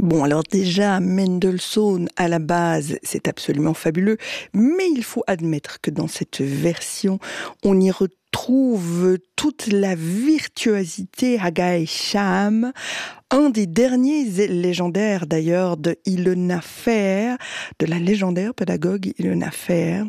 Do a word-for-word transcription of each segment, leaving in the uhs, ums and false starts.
Bon, alors déjà, Mendelssohn, à la base, c'est absolument fabuleux, mais il faut admettre que dans cette version, on y retrouve toute la virtuosité Hagai Shaham, un des derniers légendaires d'ailleurs de Ilona Feher, de la légendaire pédagogue Ilona Feher.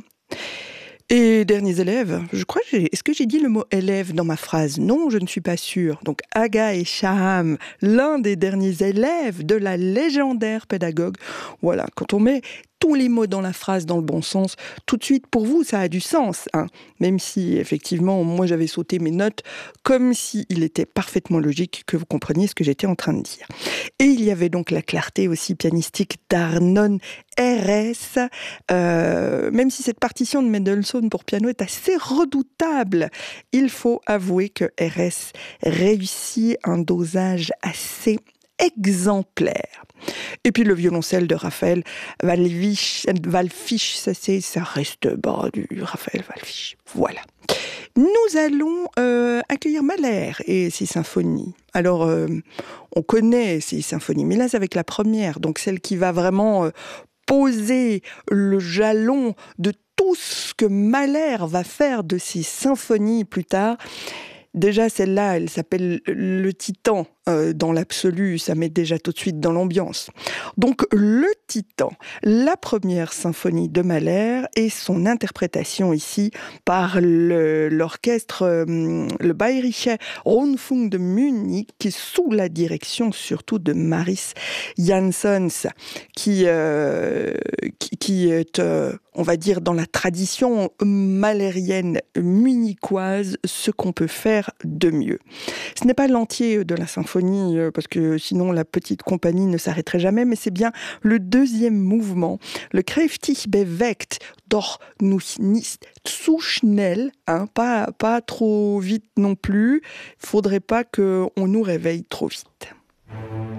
Et derniers élèves, je crois, que j'ai, est-ce que j'ai dit le mot élève dans ma phrase? Non, je ne suis pas sûre. Donc Hagai Shaham, l'un des derniers élèves de la légendaire pédagogue. Voilà, quand on met tous les mots dans la phrase dans le bon sens, tout de suite, pour vous, ça a du sens. Hein. Même si, effectivement, moi, j'avais sauté mes notes comme s'il était parfaitement logique que vous compreniez ce que j'étais en train de dire. Et il y avait donc la clarté aussi pianistique d'Arnon R S, euh, même si cette partition de Mendelssohn pour piano est assez redoutable, il faut avouer que R S réussit un dosage assez exemplaire. Et puis le violoncelle de Raphaël Wallfisch, Wallfisch ça, c'est, ça reste bas du Raphaël Wallfisch. Voilà. Nous allons euh, accueillir Mahler et ses symphonies. Alors, euh, on connaît ces symphonies, mais là, c'est avec la première, donc celle qui va vraiment euh, poser le jalon de tout ce que Mahler va faire de ses symphonies plus tard. Déjà, celle-là, elle s'appelle Le Titan. Euh, dans l'absolu, ça met déjà tout de suite dans l'ambiance. Donc, Le Titan, la première symphonie de Mahler et son interprétation ici par le, l'orchestre, euh, le Bayerische Rundfunk de Munich, sous la direction surtout de Maris Janssens, qui, euh, qui, qui est, euh, on va dire, dans la tradition mahlérienne munichoise, ce qu'on peut faire de mieux. Ce n'est pas l'entier de la symphonie, parce que sinon la petite compagnie ne s'arrêterait jamais, mais c'est bien le deuxième mouvement, le Kräftig bewegt, doch nicht zu schnell, hein, pas, pas trop vite non plus, faudrait pas qu'on nous réveille trop vite.